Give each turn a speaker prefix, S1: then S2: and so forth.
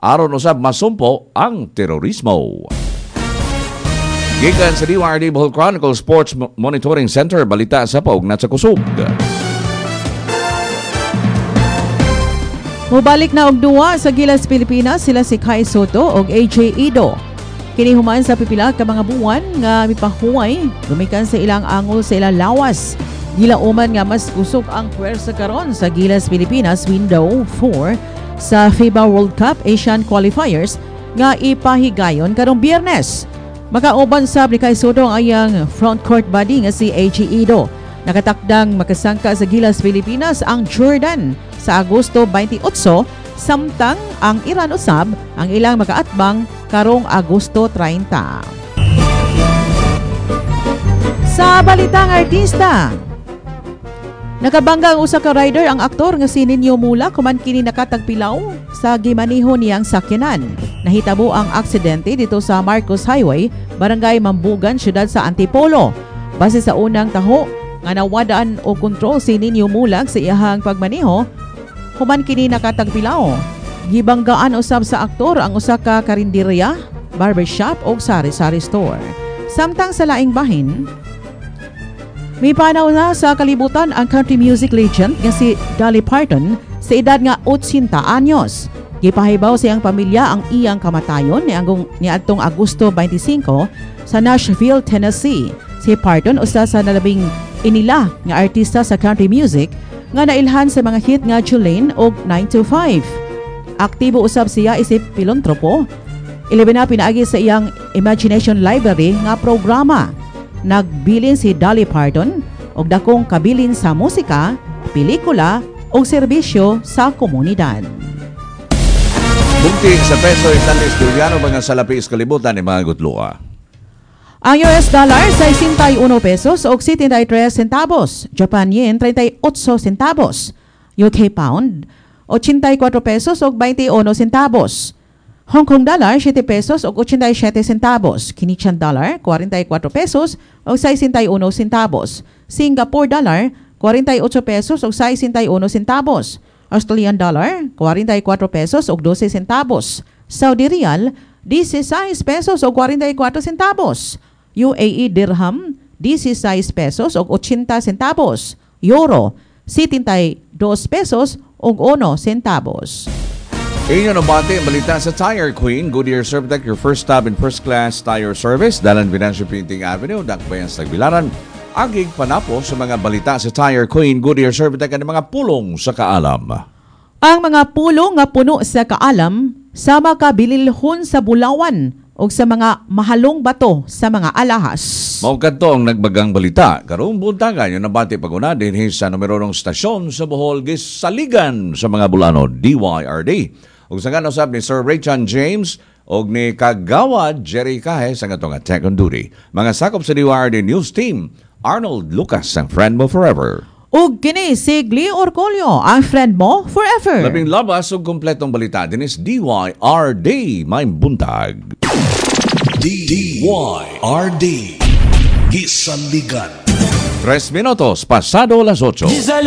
S1: aron usab masumpo ang terorismo. Gikan sa DYRD Bohol Chronicle Sports Monitoring Center, balita sa paugnat sa kusog.
S2: Mubalik na og duwa sa Gilas Pilipinas sila si Kai Soto ug AJ Ido. Kini human sa pipila ka mga buwan nga mipahuway gumikan sa ilang angol sa ilang lawas. Gilauman nga mas kusog ang puwersa karon sa Gilas Pilipinas window 4 sa FIBA World Cup Asian Qualifiers nga ipahigayon karong Biyernes. Makauban sab ni Kai Soto ang ayang frontcourt buddy nga si AJ Ido. Nakatakdang makasangka sa Gilas Pilipinas ang Jordan sa Agosto 28, samtang ang Iran usab ang ilang makaatbang karong Agosto 30. Sa balitang artista, nakabangga ang usa ka rider ang aktor nga si Nino Mula kuman kini nakatagpilaw sa gimaniho niyang sakyanan. Nahitabo ang aksidente dito sa Marcos Highway, Barangay Mambugan, siyudad sa Antipolo. Base sa unang taho nga nawadaan o kontrol si Nino Mula sa iyahang pagmaniho, human kini nakatagpilaw. Gibanggaan usab sa aktor ang usa ka karinderya, barbershop o sari-sari store. Samtang sa laing bahin, may panaw na sa kalibutan ang country music legend nga si Dolly Parton sa edad nga 80 anyos. Gipahibaw sa iyang pamilya ang iyang kamatayon niadtong Agosto 25 sa Nashville, Tennessee. Si Parton usa sa nalabing inila nga artista sa country music nga nailhan sa mga hit nga Jolene og 9 to 5. Aktibo usab siya isip pilantropo. Ilabi na pinaagi sa iyang Imagination Library nga programa. Nagbilin si Dolly Parton og dakong kabilin sa musika, pelikula o serbisyo sa komunidad.
S1: Bunting sa peso Stanley Estudiano mga salapis kalibutan ni mga gutluwa.
S2: Ang US dollar sa 61 pesos o 73 centavos, Japan yen 38 centavos, UK pound 84 pesos o 21 centavos, Hong Kong dollar 7 pesos o 87 centavos, Canadian dollar 44 pesos o 61 centavos, Singapore dollar 48 pesos o 61 centavos, Australian dollar 44 pesos o 12 centavos, Saudi riyal 16 pesos o 44 centavos, UAE dirham 16 pesos o 80 centavos, Euro 72 pesos o 1 centavos.
S1: Inyo nabati ang balita sa Tire Queen. Goodyear Servitec, your first stop in first-class tire service. Dalan Venancio Printing Avenue, Dakbayan sa Tagbilaran. Agig panapo sa mga balita sa Tire Queen. Goodyear Servitec ang mga pulong sa kaalam.
S2: Ang mga pulong nga puno sa kaalam, sama ka bililhon sa bulawan o sa mga mahalong bato sa mga alahas.
S1: Maugkadto ang nagbagang balita. Karong buntagan yung nabati paguna din sa numerong stasyon sa Bohol Gisaligan sa mga bulano, DYRD. Ug sa nga usab ni Sir Raychan James og ni Kagawad Jerry Cahe sa nga Tech on Duty. Mga sakop sa DYRD News Team, Arnold Lucas, ang friend mo forever.
S2: Ug kini si Glee Orcolio, ang friend mo forever.
S1: Labing labas ug kompletong balita dinis DYRD, may buntag.
S3: DYRD Gisaligan.
S1: 3 minutos pasado las 8.